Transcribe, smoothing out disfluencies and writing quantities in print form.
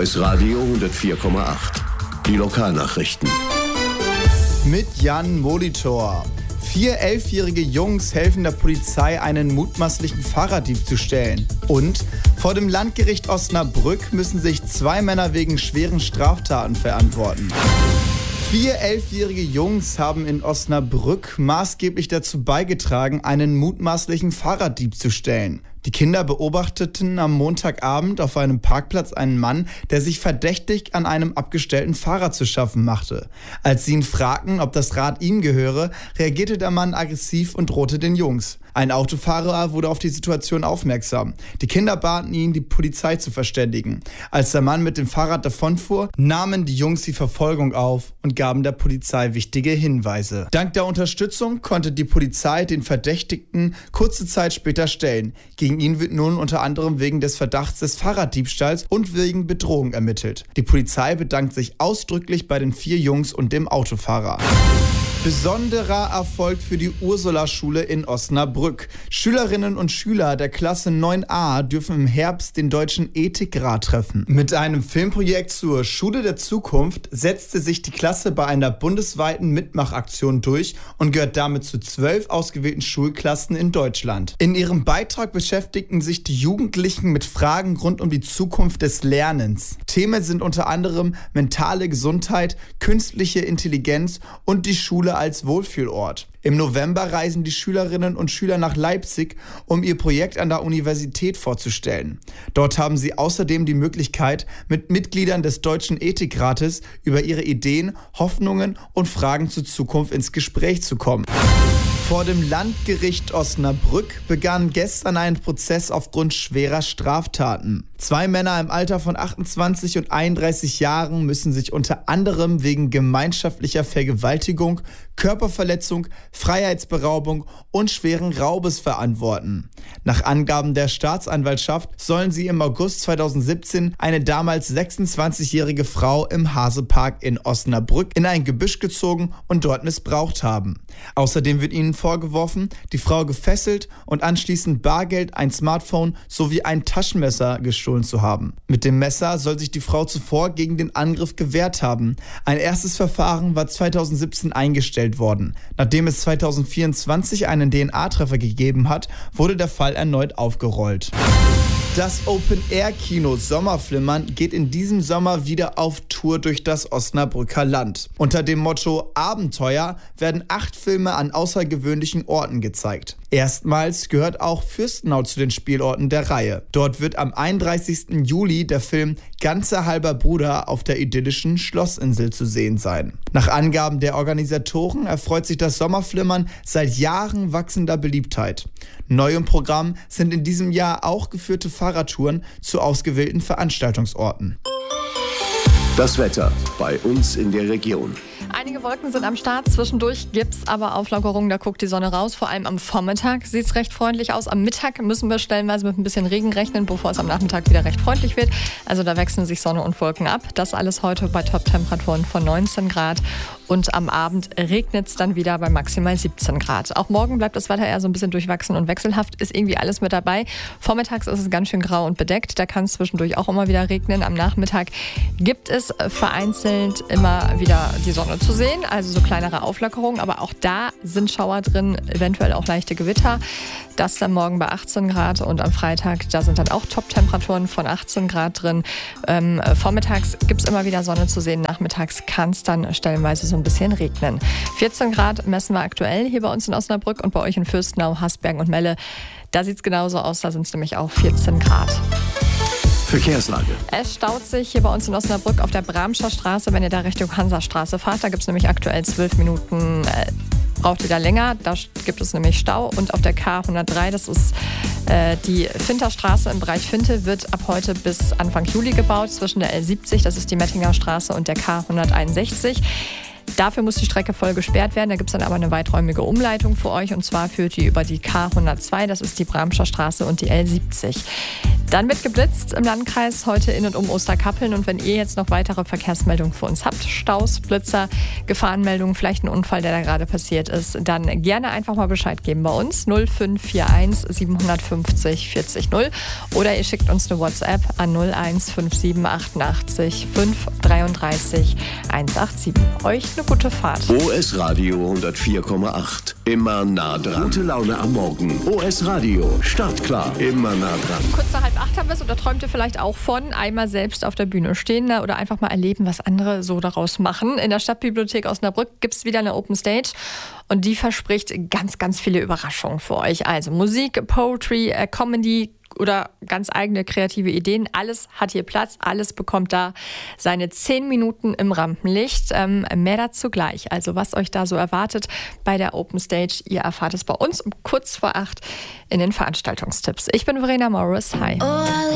Kreisradio 104,8. Die Lokalnachrichten. Mit Jan Molitor. 4 11-jährige Jungs helfen der Polizei, einen mutmaßlichen Fahrraddieb zu stellen. Und vor dem Landgericht Osnabrück müssen sich 2 Männer wegen schweren Straftaten verantworten. 4 11-jährige Jungs haben in Osnabrück maßgeblich dazu beigetragen, einen mutmaßlichen Fahrraddieb zu stellen. Die Kinder beobachteten am Montagabend auf einem Parkplatz einen Mann, der sich verdächtig an einem abgestellten Fahrrad zu schaffen machte. Als sie ihn fragten, ob das Rad ihm gehöre, reagierte der Mann aggressiv und drohte den Jungs. Ein Autofahrer wurde auf die Situation aufmerksam. Die Kinder baten ihn, die Polizei zu verständigen. Als der Mann mit dem Fahrrad davonfuhr, nahmen die Jungs die Verfolgung auf und gaben der Polizei wichtige Hinweise. Dank der Unterstützung konnte die Polizei den Verdächtigten kurze Zeit später stellen. Gegen ihn wird nun unter anderem wegen des Verdachts des Fahrraddiebstahls und wegen Bedrohung ermittelt. Die Polizei bedankt sich ausdrücklich bei den 4 Jungs und dem Autofahrer. Besonderer Erfolg für die Ursula-Schule in Osnabrück. Schülerinnen und Schüler der Klasse 9a dürfen im Herbst den Deutschen Ethikrat treffen. Mit einem Filmprojekt zur Schule der Zukunft setzte sich die Klasse bei einer bundesweiten Mitmachaktion durch und gehört damit zu 12 ausgewählten Schulklassen in Deutschland. In ihrem Beitrag beschäftigten sich die Jugendlichen mit Fragen rund um die Zukunft des Lernens. Themen sind unter anderem mentale Gesundheit, künstliche Intelligenz und die Schule als Wohlfühlort. Im November reisen die Schülerinnen und Schüler nach Leipzig, um ihr Projekt an der Universität vorzustellen. Dort haben sie außerdem die Möglichkeit, mit Mitgliedern des Deutschen Ethikrates über ihre Ideen, Hoffnungen und Fragen zur Zukunft ins Gespräch zu kommen. Vor dem Landgericht Osnabrück begann gestern ein Prozess aufgrund schwerer Straftaten. 2 Männer im Alter von 28 und 31 Jahren müssen sich unter anderem wegen gemeinschaftlicher Vergewaltigung, Körperverletzung, Freiheitsberaubung und schweren Raubes verantworten. Nach Angaben der Staatsanwaltschaft sollen sie im August 2017 eine damals 26-jährige Frau im Hasepark in Osnabrück in ein Gebüsch gezogen und dort missbraucht haben. Außerdem wird ihnen vorgeworfen, die Frau gefesselt und anschließend Bargeld, ein Smartphone sowie ein Taschenmesser gestohlen zu haben. Mit dem Messer soll sich die Frau zuvor gegen den Angriff gewehrt haben. Ein erstes Verfahren war 2017 eingestellt worden. Nachdem es 2024 einen DNA-Treffer gegeben hat, wurde der Fall erneut aufgerollt. Das Open-Air-Kino Sommerflimmern geht in diesem Sommer wieder auf Tour durch das Osnabrücker Land. Unter dem Motto Abenteuer werden 8 Filme an außergewöhnlichen Orten gezeigt. Erstmals gehört auch Fürstenau zu den Spielorten der Reihe. Dort wird am 31. Juli der Film Ganzer halber Bruder auf der idyllischen Schlossinsel zu sehen sein. Nach Angaben der Organisatoren erfreut sich das Sommerflimmern seit Jahren wachsender Beliebtheit. Neu im Programm sind in diesem Jahr auch geführte Fahrradtouren zu ausgewählten Veranstaltungsorten. Das Wetter bei uns in der Region. Einige Wolken sind am Start, zwischendurch gibt's aber Auflockerungen, da guckt die Sonne raus. Vor allem am Vormittag sieht es recht freundlich aus. Am Mittag müssen wir stellenweise mit ein bisschen Regen rechnen, bevor es am Nachmittag wieder recht freundlich wird. Also da wechseln sich Sonne und Wolken ab. Das alles heute bei Top-Temperaturen von 19 Grad. Und am Abend regnet es dann wieder bei maximal 17 Grad. Auch morgen bleibt das Wetter eher so ein bisschen durchwachsen und wechselhaft. Ist irgendwie alles mit dabei. Vormittags ist es ganz schön grau und bedeckt. Da kann es zwischendurch auch immer wieder regnen. Am Nachmittag gibt es vereinzelt immer wieder die Sonne zu sehen. Also so kleinere Auflockerungen. Aber auch da sind Schauer drin, eventuell auch leichte Gewitter. Das dann morgen bei 18 Grad. Und am Freitag, da sind dann auch Top-Temperaturen von 18 Grad drin. Vormittags gibt es immer wieder Sonne zu sehen. Nachmittags kann es dann stellenweise so ein bisschen regnen. 14 Grad messen wir aktuell hier bei uns in Osnabrück und bei euch in Fürstenau, Hasbergen und Melle. Da sieht es genauso aus, da sind es nämlich auch 14 Grad. Verkehrslage. Es staut sich hier bei uns in Osnabrück auf der Bramscher Straße, wenn ihr da Richtung Hansastraße fahrt. Da gibt es nämlich aktuell 12 Minuten, braucht ihr da länger. Da gibt es nämlich Stau. Und auf der K103, das ist die Finterstraße im Bereich Finte, wird ab heute bis Anfang Juli gebaut. Zwischen der L70, das ist die Mettinger Straße, und der K161. Dafür muss die Strecke voll gesperrt werden. Da gibt es dann aber eine weiträumige Umleitung für euch. Und zwar führt die über die K102, das ist die Bramscher Straße, und die L70. Dann wird geblitzt im Landkreis heute in und um Osterkappeln. Und wenn ihr jetzt noch weitere Verkehrsmeldungen für uns habt, Staus, Blitzer, Gefahrenmeldungen, vielleicht ein Unfall, der da gerade passiert ist, dann gerne einfach mal Bescheid geben bei uns 0541 750 40 0 oder ihr schickt uns eine WhatsApp an 0157 88 533 187. Euch eine gute Fahrt. OS Radio 104,8. Immer nah dran. Gute Laune am Morgen. OS Radio. Startklar. Immer nah dran. Kurz nach 7:30 haben wir es, oder träumt ihr vielleicht auch von einmal selbst auf der Bühne stehen oder einfach mal erleben, was andere so daraus machen. In der Stadtbibliothek Osnabrück gibt es wieder eine Open Stage und die verspricht ganz, ganz viele Überraschungen für euch. Also Musik, Poetry, Comedy oder ganz eigene kreative Ideen. Alles hat hier Platz, alles bekommt da seine 10 Minuten im Rampenlicht. Mehr dazu gleich. Also was euch da so erwartet bei der Open Stage, ihr erfahrt es bei uns um kurz vor 8 in den Veranstaltungstipps. Ich bin Verena Morris. Hi.